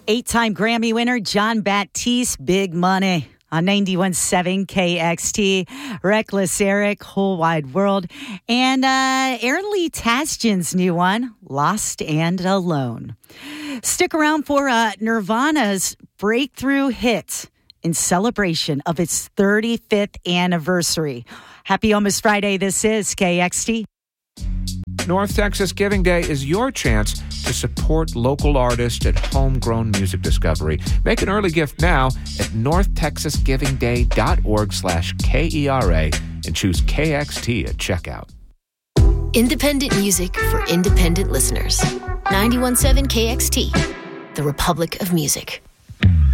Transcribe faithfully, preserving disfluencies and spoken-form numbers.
Eight-time Grammy winner Jon Batiste, Big Money on ninety-one point seven K X T, Reckless Eric, Whole Wide World, and uh, Aaron Lee Tasjan's new one, Lost and Alone. Stick around for uh, Nirvana's breakthrough hit in celebration of its thirty-fifth anniversary. Happy Almost Friday. This is K X T. North Texas Giving Day is your chance to support local artists and homegrown music discovery. Make an early gift now at northtexasgivingday.org slash K-E-R-A and choose K X T at checkout. Independent music for independent listeners. ninety-one point seven K X T, the Republic of Music.